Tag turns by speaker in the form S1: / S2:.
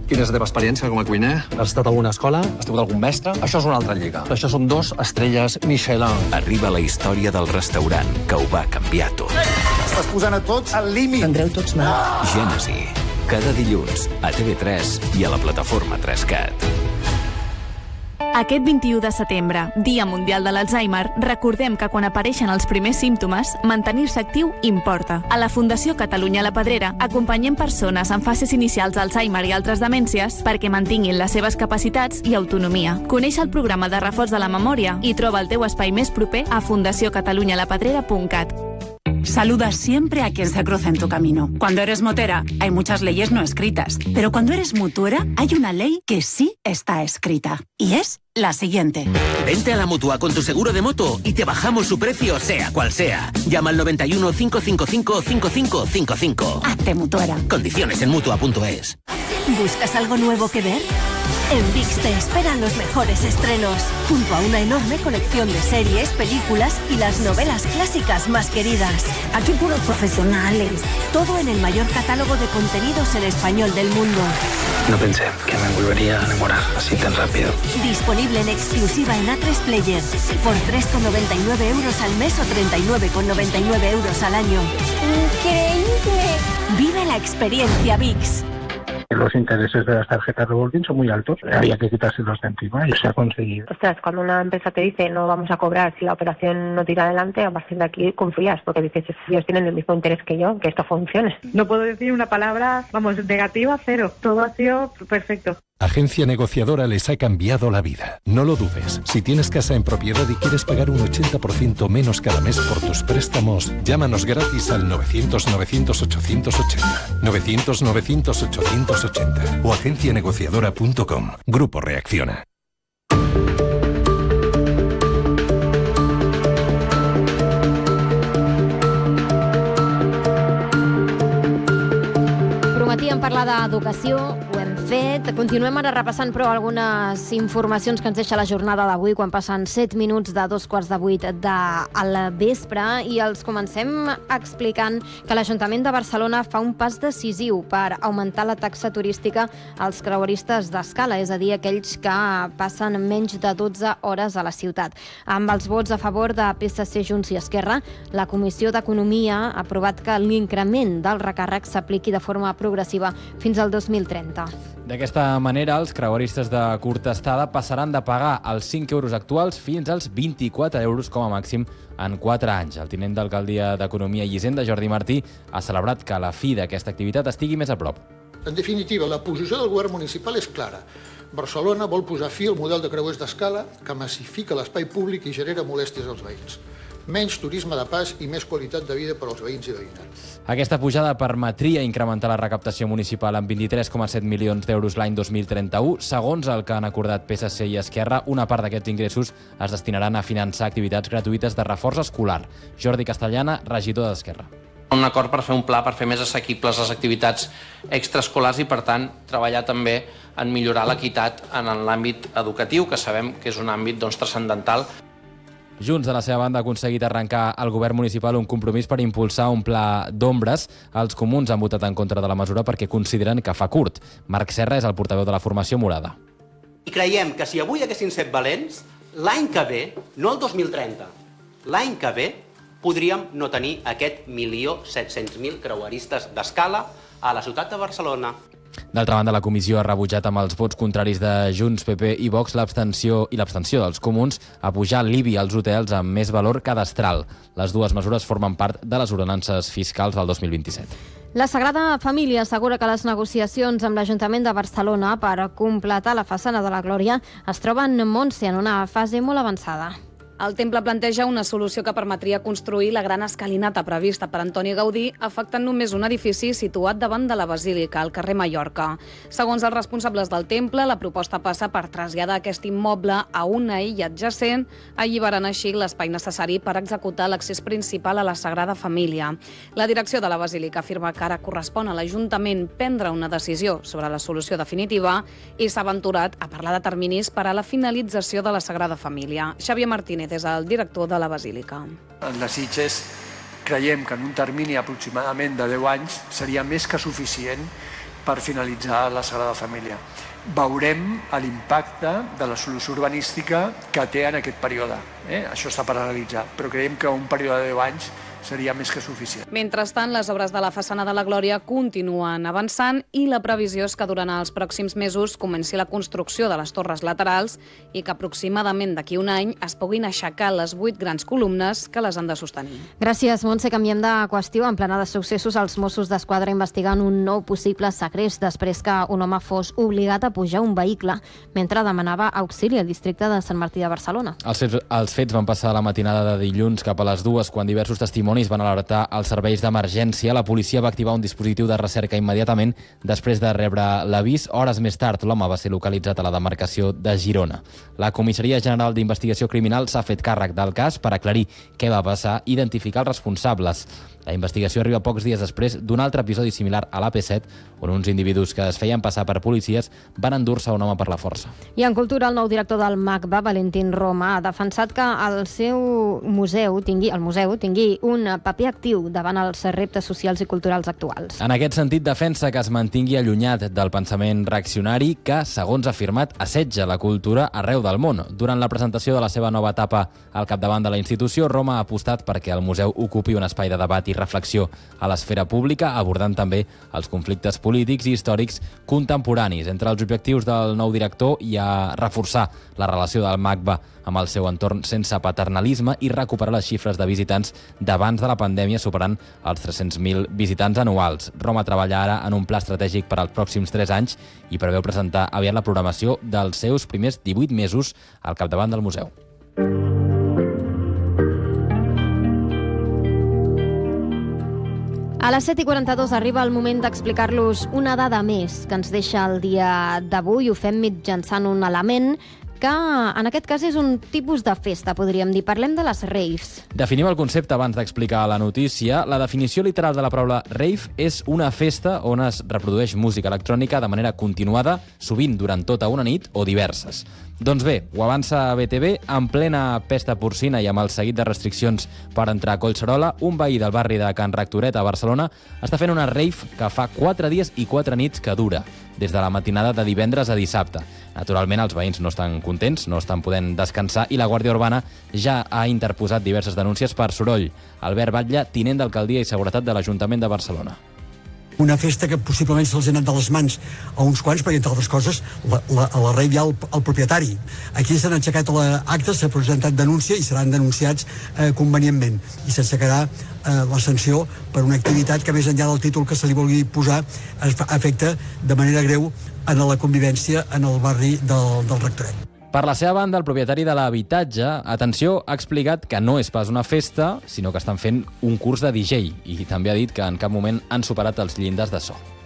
S1: Quina és la teva experiència com a cuiner? Has estat a alguna escola? Has tingut algun mestre? Això és una altra lliga. Això són 2 estrelles Michelin.
S2: Arriba la història del restaurant que ho va canviar tot.
S3: Estàs posant a tots al límit.
S4: Tindreu tots mal.
S2: Gènesi. Cada dilluns a TV3 i a la plataforma 3Cat.
S5: Aquest 21 de setembre, Dia Mundial de l'Alzheimer, recordem que quan apareixen els primers símptomes, mantenir-se actiu importa. A la Fundació Catalunya La Pedrera acompanyem persones en fases inicials d'Alzheimer i altres demències perquè mantinguin les seves capacitats i autonomia. Coneix el programa de reforç de la memòria i troba el teu espai més proper a fundaciocatalunyalapedrera.cat.
S6: Saluda siempre a quien se cruza en tu camino. Cuando eres motera, hay muchas leyes no escritas. Pero cuando eres mutuera, hay una ley que sí está escrita. Y es la siguiente.
S7: Vente a la Mutua con tu seguro de moto y te bajamos su precio, sea cual sea. Llama al 91 555 5555.
S6: Hazte mutuera.
S7: Condiciones en Mutua.es.
S8: ¿Buscas algo nuevo que ver? En VIX te esperan los mejores estrenos, junto a una enorme colección de series, películas y las novelas clásicas más queridas.
S6: Aquí puros profesionales.
S8: Todo en el mayor catálogo de contenidos en español del mundo.
S1: No pensé que me volvería a enamorar así tan rápido.
S8: Disponible en exclusiva en A3 Player. Por 3,99 euros al mes o 39,99 euros al año. ¡Increíble! Vive la experiencia VIX.
S9: Los intereses de las tarjetas revolving son muy altos. Había que quitárselos de encima y se ha conseguido.
S10: Ostras, cuando una empresa te dice no vamos a cobrar si la operación no tira adelante, a partir de aquí confías, porque dices, ellos tienen el mismo interés que yo, que esto funcione.
S11: No puedo decir una palabra, negativa, cero. Todo ha sido perfecto.
S12: Agencia Negociadora les ha cambiado la vida. No lo dudes. Si tienes casa en propiedad y quieres pagar un 80% menos cada mes por tus préstamos, llámanos gratis al 900-900-880. 900-900-880 o agencianegociadora.com. Grupo Reacciona.
S13: Prometíem parlar d'educació, ho hem fet. Continuem ara repassant, però, algunes informacions que ens deixa la jornada d'avui, quan passen 7 minuts de 7:45 al vespre, i els comencem explicant que l'Ajuntament de Barcelona fa un pas decisiu per augmentar la taxa turística als creueristes d'escala, és a dir, aquells que passen menys de 12 hores a la ciutat. Amb els vots a favor de PSC, Junts i Esquerra, la Comissió d'Economia ha aprovat que l'increment del recàrrec s'apliqui de forma progressiva fins al 2030.
S14: D'aquesta manera, els creueristes de curta estada passaran de pagar els 5 euros actuals fins als 24 euros com a màxim en 4 anys. El tinent d'Alcaldia d'Economia i Hisenda, Jordi Martí, ha celebrat que la fi d'aquesta activitat estigui més a prop.
S15: En definitiva, la posició del govern municipal és clara. Barcelona vol posar fi al model de creuers d'escala que massifica l'espai públic i genera molèsties als veïns. Menys turisme de pas i més qualitat de vida per als veïns i veïnats.
S14: Aquesta pujada permetria incrementar la recaptació municipal en 23,7 milions d'euros l'any 2031. Segons el que han acordat PSC i Esquerra, una part d'aquests ingressos es destinaran a finançar activitats gratuïtes de reforç escolar. Jordi Castellana, regidor d'Esquerra.
S16: Un acord per fer un pla per fer més assequibles les activitats extraescolars i, per tant, treballar també en millorar l'equitat en l'àmbit educatiu, que sabem que és un àmbit transcendental.
S14: Junts, de la seva banda, ha aconseguit arrencar al govern municipal un compromís per impulsar un pla d'ombres. Els comuns han votat en contra de la mesura perquè consideren que fa curt. Marc Serra és el portaveu de la formació morada.
S17: I creiem que si avui haguessin set valents, l'any que ve, no el 2030, l'any que ve podríem no tenir aquest 1.700.000 creueristes d'escala a la ciutat de Barcelona.
S14: D'altra banda, la comissió ha rebutjat amb els vots contraris de Junts, PP i Vox l'abstenció dels comuns a pujar l'IBI als hotels amb més valor cadastral. Les dues mesures formen part de les ordenances fiscals del 2027.
S13: La Sagrada Família assegura que les negociacions amb l'Ajuntament de Barcelona per completar la façana de la Glòria es troben, Montse, en una fase molt avançada.
S18: El temple planteja una solució que permetria construir la gran escalinata prevista per Antoni Gaudí, afectant només un edifici situat davant de la Basílica, al carrer Mallorca. Segons els responsables del temple, la proposta passa per traslladar aquest immoble a una illa adjacent, alliberant així l'espai necessari per executar l'accés principal a la Sagrada Família. La direcció de la Basílica afirma que ara correspon a l'Ajuntament prendre una decisió sobre la solució definitiva i s'ha aventurat a parlar de terminis per a la finalització de la Sagrada Família. Xavier Martínez és el director de la Basílica.
S19: En les Sitges creiem que en un termini aproximadament de 10 anys seria més que suficient
S4: per finalitzar la Sagrada Família. Veurem l'impacte de la solució urbanística que té en aquest període. Això està per analitzar, però creiem que un període de 10 anys seria més que suficient.
S18: Mentrestant, les obres de la façana de la Glòria continuen avançant i la previsió és que durant els pròxims mesos comenci la construcció de les torres laterals i que aproximadament d'aquí un any es puguin aixecar les 8 grans columnes que les han de sostenir.
S13: Gràcies, Montse. Canviem de qüestió. En plena de successos, els Mossos d'Esquadra investiguen un nou possible segrest després que un home fos obligat a pujar un vehicle mentre demanava auxili al districte de Sant Martí de Barcelona.
S14: Els fets van passar la matinada de dilluns cap a les 2, quan diversos testimonis van alertar els serveis d'emergència. La policia va activar un dispositiu de recerca immediatament després de rebre l'avís. Hores més tard, l'home va ser localitzat a la demarcació de Girona. La Comissaria General d'Investigació Criminal s'ha fet càrrec del cas per aclarir què va passar i identificar els responsables. La investigació arriba pocs dies després d'un altre episodi similar a l'AP7, on uns individus que es feien passar per policies van endur-se un home per la força.
S13: I en cultura, el nou director del MACBA, Valentín Roma, ha defensat que el museu tingui un paper actiu davant els reptes socials i culturals actuals.
S14: En aquest sentit, defensa que es mantingui allunyat del pensament reaccionari que, segons ha afirmat, assetja la cultura arreu del món. Durant la presentació de la seva nova etapa al capdavant de la institució, Roma ha apostat perquè el museu ocupi un espai de debat i reflexió a l'esfera pública, abordant també els conflictes polítics i històrics contemporanis. Entre els objectius del nou director hi ha reforçar la relació del MACBA amb el seu entorn sense paternalisme i recuperar les xifres de visitants d'abans de la pandèmia, superant els 300.000 visitants anuals. Roma treballa ara en un pla estratègic per als pròxims 3 anys i preveu presentar aviat la programació dels seus primers 18 mesos al capdavant del museu.
S13: A les 7:42 arriba el moment d'explicar-los una dada més que ens deixa el dia d'avui. Ho fem mitjançant un element que en aquest cas és un tipus de festa, podríem dir. Parlem de les raves.
S14: Definim el concepte abans d'explicar la notícia. La definició literal de la paraula rave és una festa on es reprodueix música electrònica de manera continuada, sovint durant tota una nit o diverses. Doncs bé, ho avança BTV, en plena pesta porcina i amb el seguit de restriccions per entrar a Collserola, un veí del barri de Can Rectoret a Barcelona està fent una rave que fa 4 dies i 4 nits que dura, des de la matinada de divendres a dissabte. Naturalment, els veïns no estan contents, no estan podent descansar i la Guàrdia Urbana ja ha interposat diverses denúncies per soroll. Albert Batlle, tinent d'Alcaldia i Seguretat de l'Ajuntament de Barcelona.
S19: Una festa que possiblement se'ls ha anat de les mans a uns quants, perquè, entre altres coses, a la rave hi ha el propietari. Aquí s'han aixecat actes, s'ha presentat denúncia i seran denunciats convenientment. I s'aixecarà la sanció per una activitat que, més enllà del títol que se li vulgui posar, afecta de manera greu en la convivència en el barri del Rectoret.
S14: Per la seva banda, el propietari de l'habitatge, atenció, ha explicat que no és pas una festa, sinó que estan fent un curs de DJ i també ha dit que en cap moment han superat els llindars de so.